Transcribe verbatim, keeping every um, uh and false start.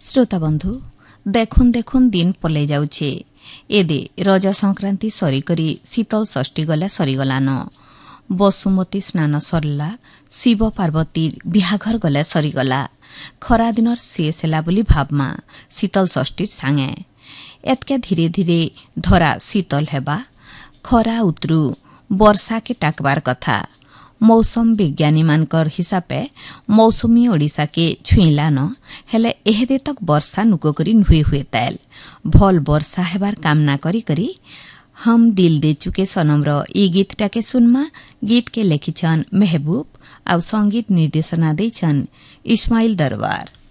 श्रोता बंधु देखुन देखुन दिन पलै जाउछे एदे रज संक्रांति सरिकरी शीतल षष्ठी गला सरीगलान बसुमती स्नान सरला शिव पार्वती बिहाघर गला सरीगला खरा दिनर शेष हेला बोली भावमा शीतल षष्ठीर सांगे एतके धीरे धीरे धरा शीतल हेबा खरा उतरू वर्षा के टाकबार कथा मौसम विज्ञानी मानकर हिसाबे मौसमी ओडिशा के छुईला न हेले एहेदे तक वर्षा नुको करी नुहे हुए तैल भल वर्षा हेबार कामना करी करी हम दिल दे चुके सनम्र ई गीतटा के सुनमा गीत के लेखिछन मेहबूब आउ संगीत निर्देशना दैछन इस्माइल दरबार।